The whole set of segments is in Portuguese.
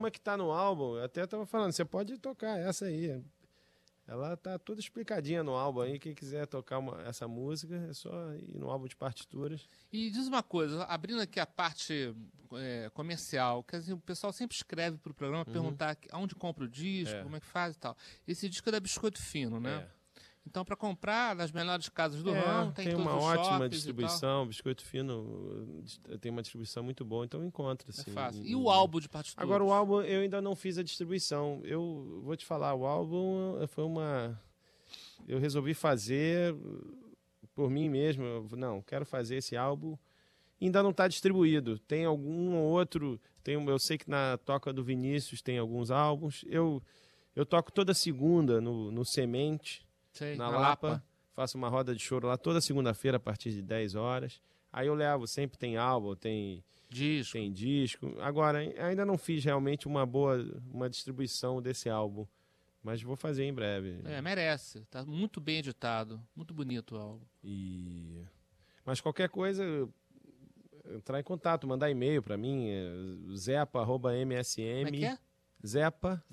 Uma que tá no álbum, eu até tava falando, você pode tocar essa aí. Ela tá toda explicadinha no álbum aí. Quem quiser tocar essa música, é só ir no álbum de partituras. E diz uma coisa, abrindo aqui a parte comercial, quer dizer, o pessoal sempre escreve pro programa perguntar aonde compra o disco, como é que faz e tal. Esse disco é da Biscoito Fino, né? Então, para comprar nas melhores casas do ramo, tem todos uma os ótima shoppings distribuição. Biscoito Fino tem uma distribuição muito boa, então encontra. Assim, é fácil. E o álbum de partituras? Agora, o álbum eu ainda não fiz a distribuição. Eu vou te falar, o álbum foi uma... Eu resolvi fazer por mim mesmo. Não, quero fazer esse álbum. Ainda não está distribuído. Tem algum ou outro... eu sei que na Toca do Vinícius tem alguns álbuns. Eu toco toda segunda no Semente. Sei, na Lapa, faço uma roda de choro lá toda segunda-feira a partir de 10 horas. Aí eu levo, sempre tem álbum, tem disco. Agora, ainda não fiz realmente uma distribuição desse álbum, mas vou fazer em breve. Merece, tá muito bem editado, muito bonito o álbum. Mas qualquer coisa, entrar em contato, mandar e-mail para mim, zepa@msm. Como é que é? Zepa.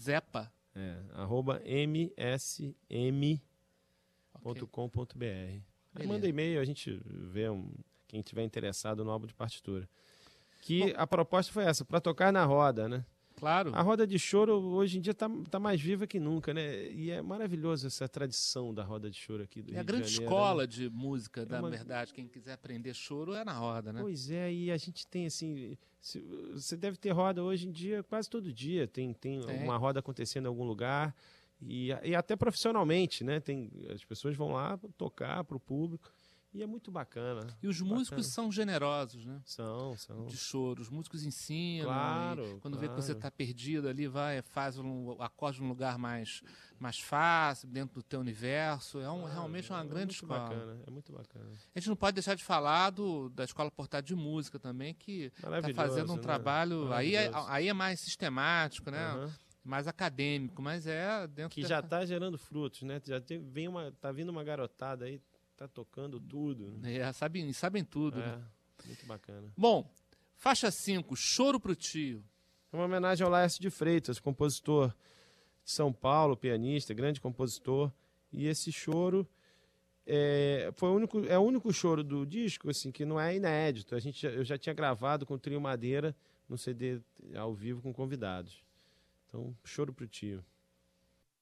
@msm. .com.br. Aí manda e-mail, a gente vê quem tiver interessado no álbum de partitura. A proposta foi essa, para tocar na roda, né? Claro. A roda de choro hoje em dia tá mais viva que nunca, né? E é maravilhoso essa tradição da roda de choro aqui do Rio de Janeiro. É a grande escola, né, de música, verdade. Quem quiser aprender choro é na roda, né? Pois é, e a gente tem assim... Você deve ter roda hoje em dia quase todo dia. Tem uma roda acontecendo em algum lugar... E até profissionalmente, né? As pessoas vão lá tocar para o público e é muito bacana. E os músicos são generosos, né? São. De choro. Os músicos ensinam. Claro. Quando vê que você está perdido ali, faz um acorde num lugar mais fácil, dentro do teu universo. Realmente uma grande escola. É muito bacana. A gente não pode deixar de falar da Escola Portátil de Música também, que está fazendo um trabalho... Aí é mais sistemático, né? Mais acadêmico, mas dentro que já está gerando frutos, né? Tá vindo uma garotada aí, tá tocando tudo. Sabem tudo. Né? Muito bacana. Bom, faixa 5, Choro pro Tio. É uma homenagem ao Laércio de Freitas, compositor de São Paulo, pianista, grande compositor. E esse choro é o único choro do disco assim, que não é inédito. Eu já tinha gravado com o Trio Madeira no CD ao vivo com convidados. Então, Choro pro Tio.